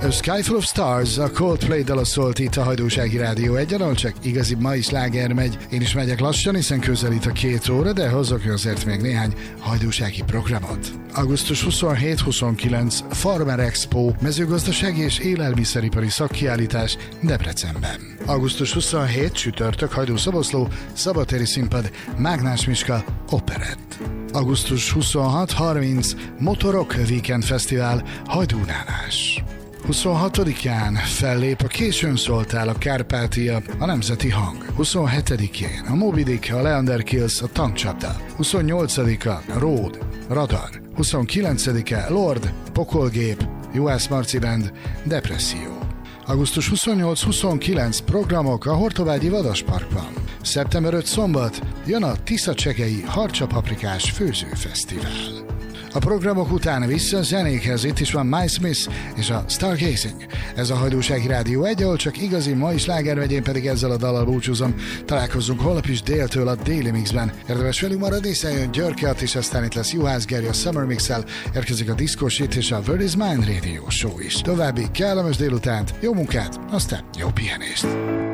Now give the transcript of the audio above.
A Sky Full of Stars, a Coldplay dala szólt itt a Hajdúsági Rádió 1-en, ahol csak igazi mai sláger megy. Én is megyek lassan, hiszen közelít a 2 óra, de hozok azért még néhány hajdúsági programot. Augusztus 27-29 Farmer Expo, mezőgazdasági és élelmiszeripari szakkiállítás Debrecenben. Augusztus 27 csütörtök Hajdú-Szoboszló, szabadtéri színpad Mágnás Miska Operett. Augusztus 26-30 Motorok Weekend Fesztivál Hajdúnálás. 26-án fellép a Későn szóltál a Kárpátia, a Nemzeti Hang. 27-én a Moby Dick, a Leander Kills, a Tankcsapda. 28-a Road, Radar. 29-e Lord, Pokolgép, Juhász Marci Band, Depresszió. Augusztus 28-29 programok a Hortobágyi Vadasparkban. Szeptember 5 szombat jön a Tiszacsegei Harcsapaprikás Főzőfesztivál. A programok után vissza a zenékhez, itt is van Mike Smith és a Stargazing. Ez a Hajdúsági Rádió 1, ahol csak igazi mai sláger megy, én pedig ezzel a dallal búcsúzom. Találkozzunk holnap is déltől a Déli Mixben. Érdemes velünk maradni, hiszen jön Györke Att, és aztán itt lesz Juhász Gergely a Summer Mix-el, érkezik a Disco Shit és a Word is Mine Radio Show is. További kellemes délutánt, jó munkát, aztán jó pihenést!